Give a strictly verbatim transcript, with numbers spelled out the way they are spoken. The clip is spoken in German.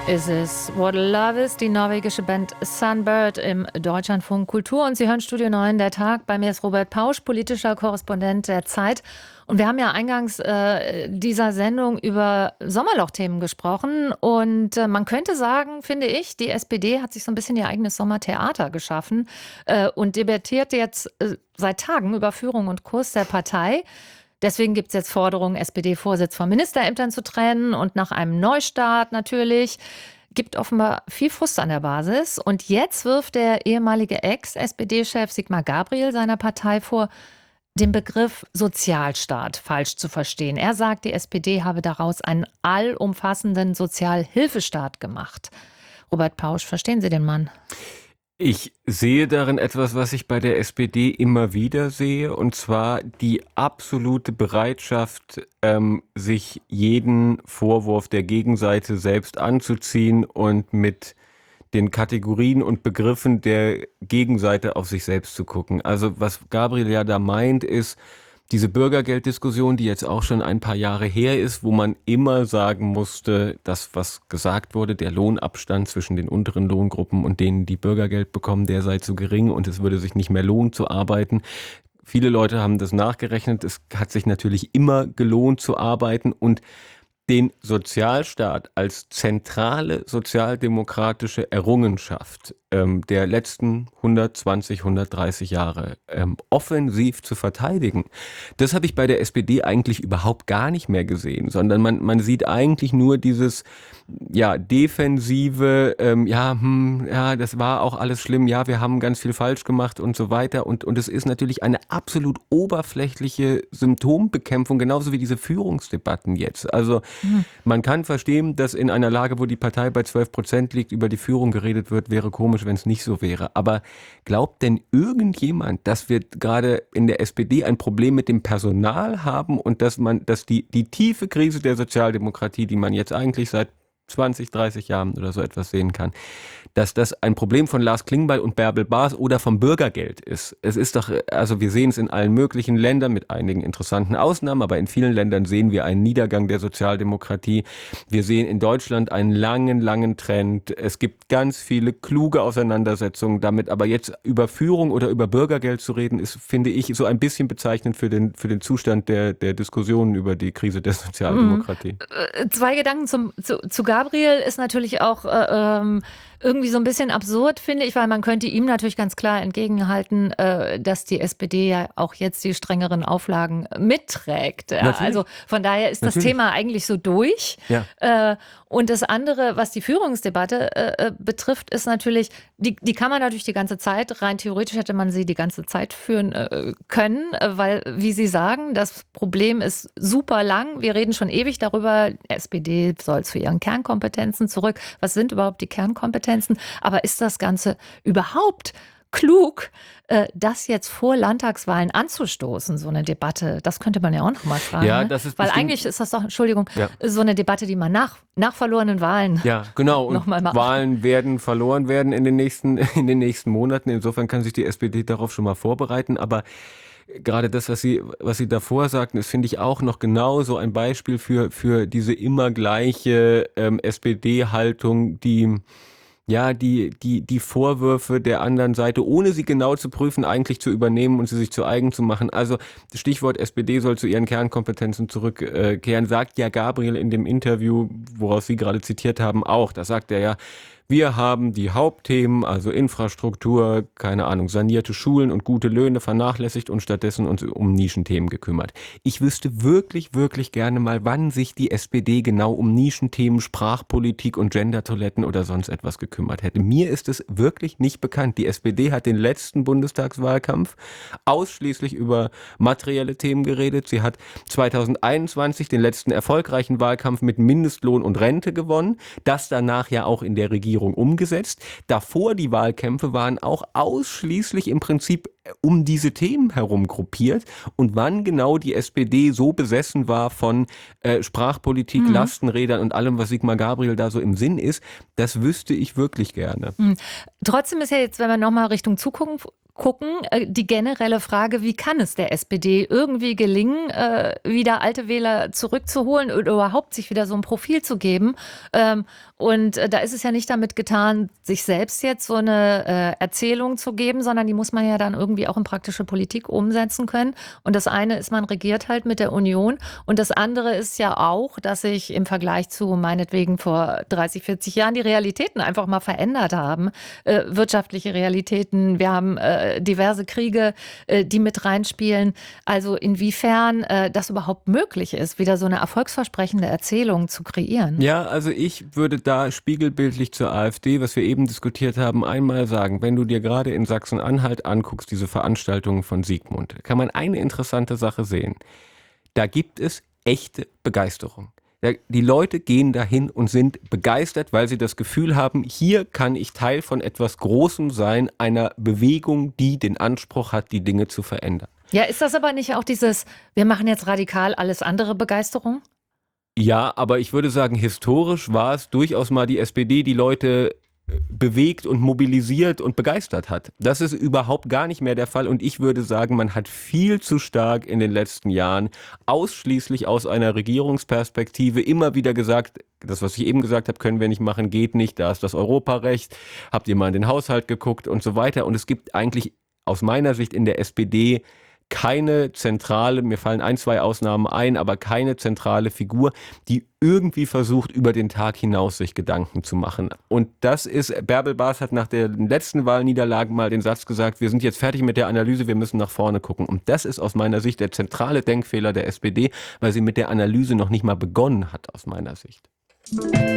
Is es What Love Is, die norwegische Band Sunbird im Deutschlandfunk Kultur. Und Sie hören Studio neun, der Tag. Bei mir ist Robert Pausch, politischer Korrespondent der Zeit. Und wir haben ja eingangs äh, dieser Sendung über Sommerlochthemen gesprochen. Und äh, man könnte sagen, finde ich, die S P D hat sich so ein bisschen ihr eigenes Sommertheater geschaffen äh, und debattiert jetzt äh, seit Tagen über Führung und Kurs der Partei. Deswegen gibt es jetzt Forderungen, S P D-Vorsitz von Ministerämtern zu trennen und nach einem Neustart natürlich. Gibt offenbar viel Frust an der Basis. Und jetzt wirft der ehemalige Ex-S P D-Chef Sigmar Gabriel seiner Partei vor, den Begriff Sozialstaat falsch zu verstehen. Er sagt, die S P D habe daraus einen allumfassenden Sozialhilfestaat gemacht. Robert Pausch, verstehen Sie den Mann? Ich sehe darin etwas, was ich bei der S P D immer wieder sehe, und zwar die absolute Bereitschaft, ähm, sich jeden Vorwurf der Gegenseite selbst anzuziehen und mit den Kategorien und Begriffen der Gegenseite auf sich selbst zu gucken. Also was Gabriel ja da meint, ist diese Bürgergelddiskussion, die jetzt auch schon ein paar Jahre her ist, wo man immer sagen musste, das, was gesagt wurde, der Lohnabstand zwischen den unteren Lohngruppen und denen, die Bürgergeld bekommen, der sei zu gering und es würde sich nicht mehr lohnen zu arbeiten. Viele Leute haben das nachgerechnet. Es hat sich natürlich immer gelohnt zu arbeiten, und den Sozialstaat als zentrale sozialdemokratische Errungenschaft ähm, der letzten hundertzwanzig, hundertdreißig Jahre ähm, offensiv zu verteidigen, das habe ich bei der S P D eigentlich überhaupt gar nicht mehr gesehen, sondern man, man sieht eigentlich nur dieses ja defensive, ähm, ja, hm, ja, das war auch alles schlimm, ja, wir haben ganz viel falsch gemacht und so weiter, und, und es ist natürlich eine absolut oberflächliche Symptombekämpfung, genauso wie diese Führungsdebatten jetzt. Also man kann verstehen, dass in einer Lage, wo die Partei bei zwölf Prozent liegt, über die Führung geredet wird. Wäre komisch, wenn es nicht so wäre. Aber glaubt denn irgendjemand, dass wir gerade in der S P D ein Problem mit dem Personal haben und dass man, dass die, die tiefe Krise der Sozialdemokratie, die man jetzt eigentlich seit zwanzig, dreißig Jahren oder so etwas sehen kann, dass das ein Problem von Lars Klingbeil und Bärbel Baas oder vom Bürgergeld ist. Es ist doch, also wir sehen es in allen möglichen Ländern mit einigen interessanten Ausnahmen, aber in vielen Ländern sehen wir einen Niedergang der Sozialdemokratie. Wir sehen in Deutschland einen langen, langen Trend. Es gibt ganz viele kluge Auseinandersetzungen damit, aber jetzt über Führung oder über Bürgergeld zu reden, ist, finde ich, so ein bisschen bezeichnend für den, für den Zustand der, der Diskussionen über die Krise der Sozialdemokratie. Mhm. Zwei Gedanken zum, zu, zu Gabriel ist natürlich auch äh, ähm, irgendwie so ein bisschen absurd, finde ich, weil man könnte ihm natürlich ganz klar entgegenhalten, äh, dass die S P D ja auch jetzt die strengeren Auflagen mitträgt. Ja, also von daher ist natürlich das Thema eigentlich so durch. Ja. Äh, und das andere, was die Führungsdebatte äh, betrifft, ist natürlich, die, die kann man natürlich die ganze Zeit, rein theoretisch hätte man sie die ganze Zeit führen äh, können, weil, wie Sie sagen, das Problem ist super lang. Wir reden schon ewig darüber, S P D soll zu ihren Kernkompetenzen zurück. Was sind überhaupt die Kernkompetenzen? Aber ist das Ganze überhaupt klug, äh, das jetzt vor Landtagswahlen anzustoßen, so eine Debatte? Das könnte man ja auch noch mal fragen. Ja, ne? das ist Weil bestimmt, eigentlich ist das doch, Entschuldigung, ja. so eine Debatte, die man nach, nach verlorenen Wahlen Ja, genau. Und noch mal macht. Wahlen werden verloren werden in den nächsten, in den nächsten Monaten. Insofern kann sich die S P D darauf schon mal vorbereiten. Aber gerade das, was Sie, was Sie davor sagten, ist, finde ich, auch noch genau so ein Beispiel für, für diese immer gleiche ähm, S P D-Haltung, die ja, die, die, die Vorwürfe der anderen Seite, ohne sie genau zu prüfen, eigentlich zu übernehmen und sie sich zu eigen zu machen. Also Stichwort S P D soll zu ihren Kernkompetenzen zurückkehren, sagt ja Gabriel in dem Interview, woraus Sie gerade zitiert haben, auch. Da sagt er ja, wir haben die Hauptthemen, also Infrastruktur, keine Ahnung, sanierte Schulen und gute Löhne vernachlässigt und stattdessen uns um Nischenthemen gekümmert. Ich wüsste wirklich, wirklich gerne mal, wann sich die S P D genau um Nischenthemen, Sprachpolitik und Gendertoiletten oder sonst etwas gekümmert hätte. Mir ist es wirklich nicht bekannt. Die S P D hat den letzten Bundestagswahlkampf ausschließlich über materielle Themen geredet. Sie hat zweitausendeinundzwanzig den letzten erfolgreichen Wahlkampf mit Mindestlohn und Rente gewonnen. Das danach ja auch in der Regierung umgesetzt. Davor die Wahlkämpfe waren auch ausschließlich im Prinzip um diese Themen herum gruppiert. Und wann genau die S P D so besessen war von äh, Sprachpolitik, mhm. Lastenrädern und allem, was Sigmar Gabriel da so im Sinn ist, das wüsste ich wirklich gerne. Mhm. Trotzdem ist ja jetzt, wenn wir nochmal Richtung Zukunft gucken, äh, die generelle Frage, wie kann es der S P D irgendwie gelingen, äh, wieder alte Wähler zurückzuholen oder überhaupt sich wieder so ein Profil zu geben. Ähm, und äh, da ist es ja nicht damit getan, sich selbst jetzt so eine äh, Erzählung zu geben, sondern die muss man ja dann irgendwie auch in praktische Politik umsetzen können. Und das eine ist, man regiert halt mit der Union. Und das andere ist ja auch, dass sich im Vergleich zu meinetwegen vor dreißig, vierzig Jahren die Realitäten einfach mal verändert haben. Äh, wirtschaftliche Realitäten, wir haben äh, diverse Kriege, äh, die mit reinspielen. Also inwiefern äh, das überhaupt möglich ist, wieder so eine erfolgsversprechende Erzählung zu kreieren. Ja, also ich würde da spiegelbildlich zur AfD, was wir eben diskutiert haben, einmal sagen, wenn du dir gerade in Sachsen-Anhalt anguckst, diese Veranstaltungen von Sigmund, kann man eine interessante Sache sehen. Da gibt es echte Begeisterung. Die Leute gehen dahin und sind begeistert, weil sie das Gefühl haben, hier kann ich Teil von etwas Großem sein, einer Bewegung, die den Anspruch hat, die Dinge zu verändern. Ja, ist das aber nicht auch dieses, wir machen jetzt radikal alles andere Begeisterung? Ja, aber ich würde sagen, historisch war es durchaus mal die S P D, die Leute bewegt und mobilisiert und begeistert hat. Das ist überhaupt gar nicht mehr der Fall und ich würde sagen, man hat viel zu stark in den letzten Jahren ausschließlich aus einer Regierungsperspektive immer wieder gesagt, das, was ich eben gesagt habe, können wir nicht machen, geht nicht, da ist das Europarecht, habt ihr mal in den Haushalt geguckt und so weiter. Und es gibt eigentlich aus meiner Sicht in der S P D keine zentrale, mir fallen ein, zwei Ausnahmen ein, aber keine zentrale Figur, die irgendwie versucht, über den Tag hinaus sich Gedanken zu machen. Und das ist, Bärbel Bas hat nach der letzten Wahlniederlage mal den Satz gesagt, wir sind jetzt fertig mit der Analyse, wir müssen nach vorne gucken. Und das ist aus meiner Sicht der zentrale Denkfehler der S P D, weil sie mit der Analyse noch nicht mal begonnen hat, aus meiner Sicht.